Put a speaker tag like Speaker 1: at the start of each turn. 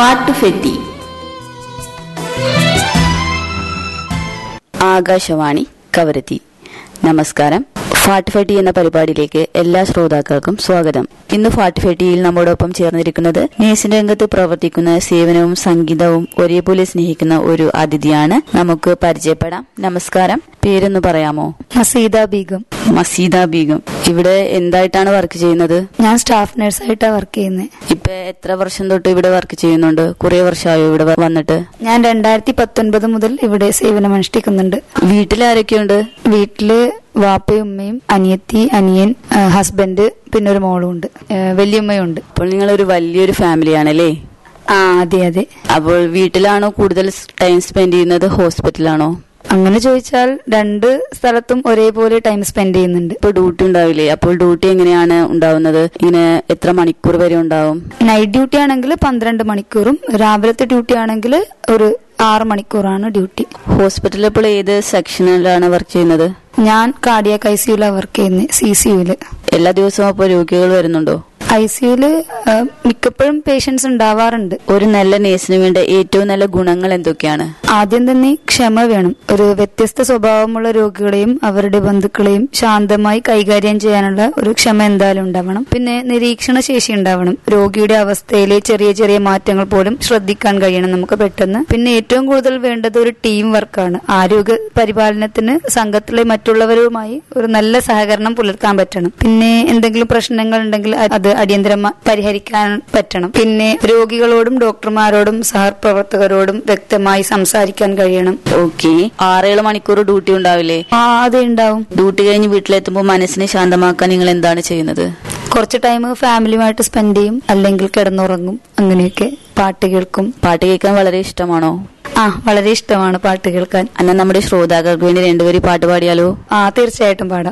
Speaker 1: പാട്ടുഫെട്ടി. ആകാശവാണി കവരത്തി. നമസ്കാരം. പാട്ടുഫെട്ടി എന്ന പരിപാടിയിലേക്ക് എല്ലാ ശ്രോതാക്കൾക്കും സ്വാഗതം. ഇന്ന് പാട്ടുഫെട്ടിയിൽ നമ്മോടൊപ്പം ചേർന്നിരിക്കുന്നത് നേഴ്സിംഗ് രംഗത്ത് പ്രവർത്തിക്കുന്ന, സേവനവും സംഗീതവും ഒരേപോലെ സ്നേഹിക്കുന്ന ഒരു അതിഥിയാണ്. നമുക്ക് പരിചയപ്പെടാം. നമസ്കാരം. പേരൊന്ന് പറയാമോ?
Speaker 2: മസീദ ബീഗം.
Speaker 1: മസീദ ബീഗം. ഇവിടെ എന്തായിട്ടാണ് വർക്ക് ചെയ്യുന്നത്?
Speaker 2: ഞാൻ സ്റ്റാഫ് നഴ്സായിട്ടാണ് വർക്ക് ചെയ്യുന്നത്.
Speaker 1: ഇപ്പൊ എത്ര വർഷം തൊട്ട് ഇവിടെ വർക്ക് ചെയ്യുന്നുണ്ട്? കുറെ വർഷമായോ ഇവിടെ വന്നിട്ട്?
Speaker 2: ഞാൻ 2019 മുതൽ ഇവിടെ സേവനമനുഷ്ഠിക്കുന്നുണ്ട്.
Speaker 1: വീട്ടിലാരൊക്കെയുണ്ട്?
Speaker 2: വീട്ടില് വാപ്പയും ഉമ്മയും, അനിയത്തി, അനിയൻ, ഹസ്ബൻഡ്, പിന്നെ ഒരു മോളും ഉണ്ട്, വലിയമ്മയും ഉണ്ട്.
Speaker 1: അപ്പോൾ നിങ്ങളൊരു വലിയൊരു ഫാമിലിയാണല്ലേ?
Speaker 2: ആ, അതെ അതെ.
Speaker 1: അപ്പോൾ വീട്ടിലാണോ കൂടുതൽ ടൈം സ്പെൻഡ് ചെയ്യുന്നത്, ഹോസ്പിറ്റലാണോ?
Speaker 2: അങ്ങനെ ചോദിച്ചാൽ രണ്ട് സ്ഥലത്തും ഒരേപോലെ ടൈം സ്പെൻഡ് ചെയ്യുന്നുണ്ട്.
Speaker 1: ഇപ്പൊ ഡ്യൂട്ടി ഉണ്ടാവില്ലേ? അപ്പോൾ ഡ്യൂട്ടി എങ്ങനെയാണ് ഉണ്ടാവുന്നത്? ഇങ്ങനെ എത്ര മണിക്കൂർ വരെ ഉണ്ടാവും?
Speaker 2: നൈറ്റ് ഡ്യൂട്ടി ആണെങ്കിൽ 12 മണിക്കൂറും രാവിലത്തെ ഡ്യൂട്ടി ആണെങ്കിൽ ഒരു 6 മണിക്കൂറാണ് ഡ്യൂട്ടി.
Speaker 1: ഹോസ്പിറ്റലിൽ ഇപ്പോൾ ഏത് സെക്ഷനിലാണ് വർക്ക് ചെയ്യുന്നത്?
Speaker 2: ഞാൻ കാർഡിയാക് ICUലാണ് വർക്ക് ചെയ്യുന്നത്, CCUല്.
Speaker 1: എല്ലാ ദിവസവും അപ്പോൾ രോഗികൾ വരുന്നുണ്ടോ?
Speaker 2: ICUല് മിക്കപ്പോഴും പേഷ്യൻസ് ഉണ്ടാവാറുണ്ട്.
Speaker 1: ഒരു നല്ല നേഴ്സിന് വേണ്ട ഏറ്റവും നല്ല ഗുണങ്ങൾ എന്തൊക്കെയാണ്?
Speaker 2: ആദ്യം തന്നെ ക്ഷമ വേണം. ഒരു വ്യത്യസ്ത സ്വഭാവമുള്ള രോഗികളെയും അവരുടെ ബന്ധുക്കളെയും ശാന്തമായി കൈകാര്യം ചെയ്യാനുള്ള ഒരു ക്ഷമ എന്തായാലും ഉണ്ടാവണം. പിന്നെ നിരീക്ഷണ ശേഷി ഉണ്ടാവണം. രോഗിയുടെ അവസ്ഥയിലെ ചെറിയ ചെറിയ മാറ്റങ്ങൾ പോലും ശ്രദ്ധിക്കാൻ കഴിയണം നമുക്ക് പെട്ടെന്ന്. പിന്നെ ഏറ്റവും കൂടുതൽ വേണ്ടത് ഒരു ടീം വർക്കാണ്. ആരോഗ്യ പരിപാലനത്തിന് സംഘത്തിലെ മറ്റുള്ളവരുമായി ഒരു നല്ല സഹകരണം പുലർത്താൻ പറ്റണം. പിന്നെ എന്തെങ്കിലും പ്രശ്നങ്ങൾ ഉണ്ടെങ്കിൽ അത് അടിയന്തരമായി പരിഹരിക്കാൻ പറ്റണം. പിന്നെ രോഗികളോടും ഡോക്ടർമാരോടും സഹപ്രവർത്തകരോടും വ്യക്തമായി സംസാരിക്കാൻ കഴിയണം.
Speaker 1: ഓക്കെ. 6-7 മണിക്കൂർ ഡ്യൂട്ടി ഉണ്ടാവില്ലേ?
Speaker 2: അതെ, ഉണ്ടാവും.
Speaker 1: ഡ്യൂട്ടി കഴിഞ്ഞ് വീട്ടിലെത്തുമ്പോൾ മനസ്സിനെ ശാന്തമാക്കാൻ നിങ്ങൾ എന്താണ് ചെയ്യുന്നത്?
Speaker 2: കുറച്ച് ടൈം ഫാമിലിയുമായിട്ട് സ്പെൻഡ് ചെയ്യും, അല്ലെങ്കിൽ കിടന്നുറങ്ങും. അങ്ങനെയൊക്കെ പാട്ട് കേൾക്കും.
Speaker 1: പാട്ട് കേൾക്കാൻ വളരെ ഇഷ്ടമാണോ?
Speaker 2: വളരെ ഇഷ്ടമാണ് പാട്ട് കേൾക്കാൻ.
Speaker 1: എന്നാൽ നമ്മുടെ ശ്രോതാക്കൾക്ക് വേണ്ടി 2 വരി പാട്ട് പാടിയാലോ?
Speaker 2: തീർച്ചയായിട്ടും പാടാം.